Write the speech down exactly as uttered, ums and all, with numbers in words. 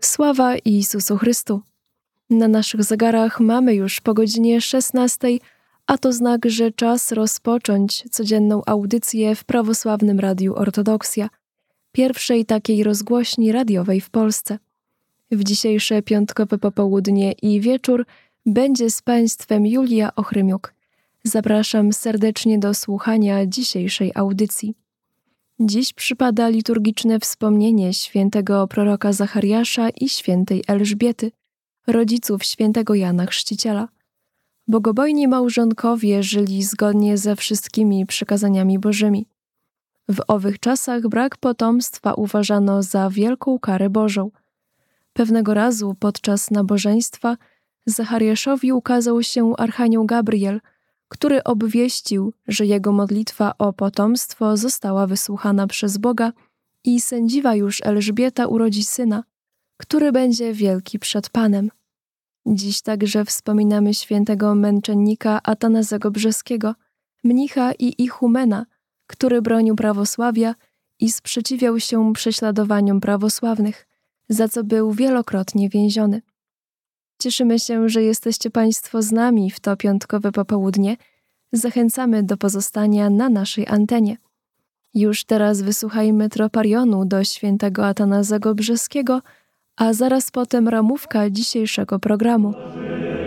Sława Jezusu Chrystu! Na naszych zegarach mamy już po godzinie szesnastej, a to znak, że czas rozpocząć codzienną audycję w Prawosławnym Radiu Ortodoksja, pierwszej takiej rozgłośni radiowej w Polsce. W dzisiejsze piątkowe popołudnie i wieczór będzie z Państwem Julia Ochrymiuk. Zapraszam serdecznie do słuchania dzisiejszej audycji. Dziś przypada liturgiczne wspomnienie świętego proroka Zachariasza i świętej Elżbiety, rodziców świętego Jana Chrzciciela. Bogobojni małżonkowie żyli zgodnie ze wszystkimi przykazaniami bożymi. W owych czasach brak potomstwa uważano za wielką karę Bożą. Pewnego razu podczas nabożeństwa Zachariaszowi ukazał się archanioł Gabriel, który obwieścił, że jego modlitwa o potomstwo została wysłuchana przez Boga i sędziwa już Elżbieta urodzi syna, który będzie wielki przed Panem. Dziś także wspominamy świętego męczennika Atanazego Brzeskiego, mnicha i ichumena, który bronił prawosławia i sprzeciwiał się prześladowaniom prawosławnych, za co był wielokrotnie więziony. Cieszymy się, że jesteście Państwo z nami w to piątkowe popołudnie. Zachęcamy do pozostania na naszej antenie. Już teraz wysłuchajmy troparionu do świętego Atanazego Brzeskiego, a zaraz potem ramówka dzisiejszego programu.